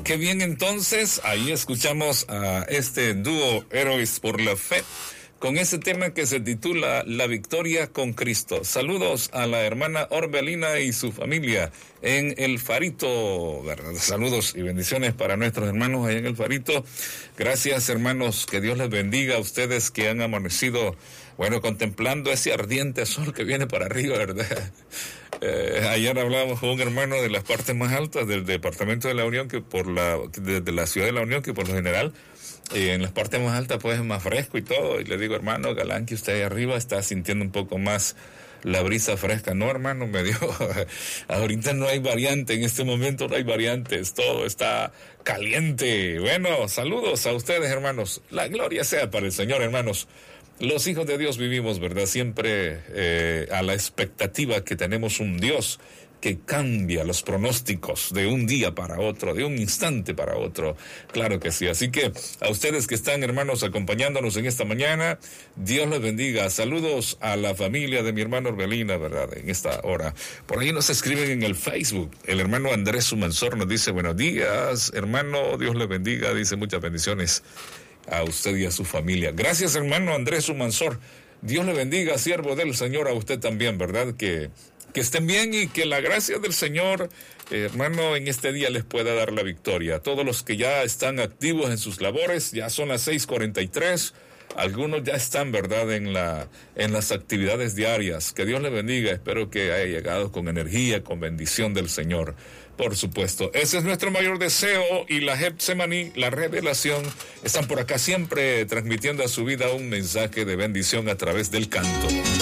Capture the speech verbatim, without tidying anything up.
qué bien entonces. Ahí escuchamos a este dúo Héroes por la Fe con ese tema que se titula La Victoria con Cristo. Saludos a la hermana Orbelina y su familia en El Farito, ¿verdad? Saludos y bendiciones para nuestros hermanos allá en El Farito. Gracias, hermanos, que Dios les bendiga a ustedes que han amanecido, bueno, contemplando ese ardiente sol que viene para arriba, ¿verdad? Eh, ayer hablábamos con un hermano de las partes más altas del departamento de La Unión, que por la, de, de la ciudad de La Unión, que por lo general y en las partes más altas pues es más fresco y todo, y le digo, hermano Galán, que usted ahí arriba está sintiendo un poco más la brisa fresca. No, hermano, me dio, ahorita no hay variante, en este momento no hay variantes, todo está caliente. Bueno, saludos a ustedes, hermanos, la gloria sea para el Señor, hermanos. Los hijos de Dios vivimos, ¿verdad? Siempre eh, a la expectativa que tenemos un Dios que cambia los pronósticos de un día para otro, de un instante para otro. Claro que sí. Así que a ustedes que están, hermanos, acompañándonos en esta mañana, Dios les bendiga. Saludos a la familia de mi hermano Orbelina, ¿verdad? En esta hora. Por ahí nos escriben en el Facebook. El hermano Andrés Sumansor nos dice, buenos días, hermano, Dios les bendiga. Dice, muchas bendiciones a usted y a su familia. Gracias, hermano Andrés Sumansor. Dios le bendiga, siervo del Señor, a usted también, ¿verdad? Que Que estén bien y que la gracia del Señor, eh, hermano, en este día les pueda dar la victoria. Todos los que ya están activos en sus labores, ya son las seis cuarenta y tres, algunos ya están, ¿verdad?, en la en las actividades diarias. Que Dios les bendiga, espero que haya llegado con energía, con bendición del Señor, por supuesto. Ese es nuestro mayor deseo, y la Getsemaní, la revelación, están por acá siempre transmitiendo a su vida un mensaje de bendición a través del canto.